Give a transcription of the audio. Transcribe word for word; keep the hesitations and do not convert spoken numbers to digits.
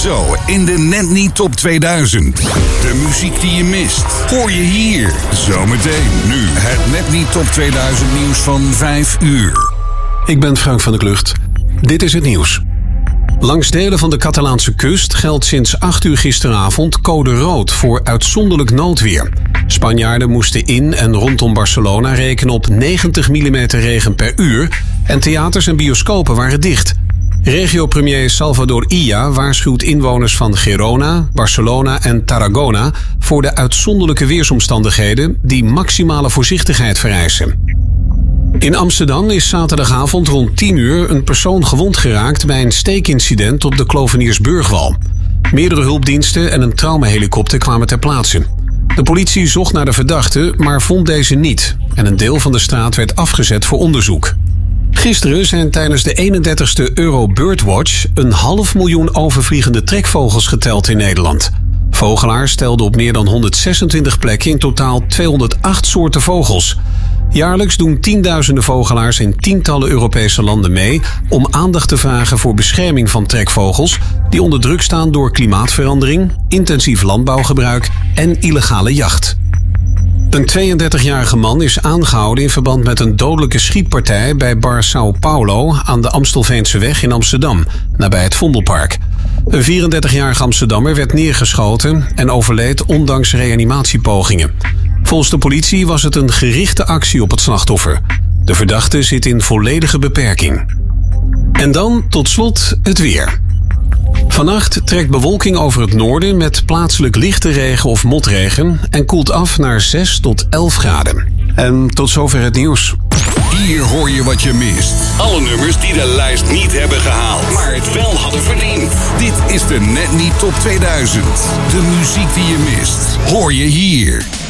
Zo in de Net Niet Top tweeduizend. De muziek die je mist, hoor je hier. Zometeen nu het Net Niet Top tweeduizend nieuws van vijf uur. Ik ben Frank van der Klucht. Dit is het nieuws. Langs delen van de Catalaanse kust geldt sinds acht uur gisteravond code rood voor uitzonderlijk noodweer. Spanjaarden moesten in en rondom Barcelona rekenen op negentig millimeter regen per uur en theaters en bioscopen waren dicht. Regio-premier Salvador Illa waarschuwt inwoners van Girona, Barcelona en Tarragona voor de uitzonderlijke weersomstandigheden die maximale voorzichtigheid vereisen. In Amsterdam is zaterdagavond rond tien uur een persoon gewond geraakt bij een steekincident op de Kloveniersburgwal. Meerdere hulpdiensten en een traumahelikopter kwamen ter plaatse. De politie zocht naar de verdachte, maar vond deze niet en een deel van de straat werd afgezet voor onderzoek. Gisteren zijn tijdens de eenendertigste Euro Birdwatch een half miljoen overvliegende trekvogels geteld in Nederland. Vogelaars telden op meer dan honderdzesentwintig plekken in totaal tweehonderdacht soorten vogels. Jaarlijks doen tienduizenden vogelaars in tientallen Europese landen mee om aandacht te vragen voor bescherming van trekvogels die onder druk staan door klimaatverandering, intensief landbouwgebruik en illegale jacht. Een tweeëndertigjarige man is aangehouden in verband met een dodelijke schietpartij bij bar São Paulo aan de Amstelveenseweg in Amsterdam, nabij het Vondelpark. Een vierendertigjarige Amsterdammer werd neergeschoten en overleed ondanks reanimatiepogingen. Volgens de politie was het een gerichte actie op het slachtoffer. De verdachte zit in volledige beperking. En dan tot slot het weer. Vannacht trekt bewolking over het noorden met plaatselijk lichte regen of motregen en koelt af naar zes tot elf graden. En tot zover het nieuws. Hier hoor je wat je mist. Alle nummers die de lijst niet hebben gehaald, maar het wel hadden verdiend. Dit is de Net Niet Top tweeduizend. De muziek die je mist, hoor je hier.